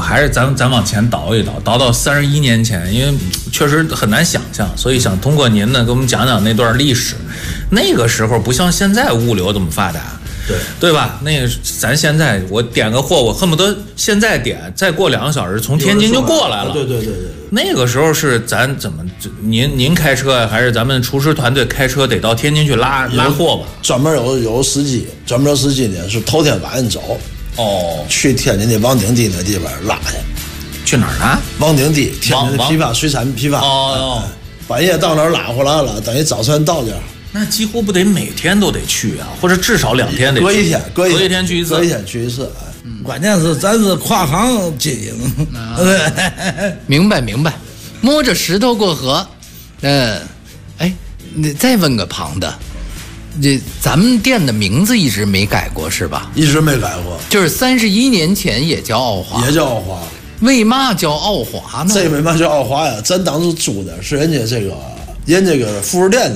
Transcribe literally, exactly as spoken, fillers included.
还是咱咱往前倒一倒，倒到三十一年前，因为确实很难想象，所以想通过您呢给我们讲讲那段历史。那个时候不像现在物流这么发达。对对吧？那个咱现在我点个货，我恨不得现在点，再过两个小时从天津就过来了。 对对对对。 那个时候是咱怎么您您开车呀，还是咱们厨师团队开车得到天津去拉拉货吧？ 专门有有司机，专门有司机呢是头天晚上走， 哦， 去天津的王丁地那地方拉去。 去哪儿呢？ 王丁地，天津的批发水产批发。 哦， 半夜到那儿拉回来了，等于早晨到这儿。 那几乎不得每天都得去啊，或者至少两天得去。 隔一天，隔一天去一次， 隔一天去一次。 嗯、关键是咱是跨行经营。 啊、明白明白，摸着石头过河。嗯，哎，你再问个旁的，这咱们店的名字一直没改过是吧？ 一直没改过， 就是三十一年前也叫奥华， 也叫奥华。 为嘛叫奥华呢？ 这为嘛叫奥华呀？咱当时租的是人家这个人这个服饰店的。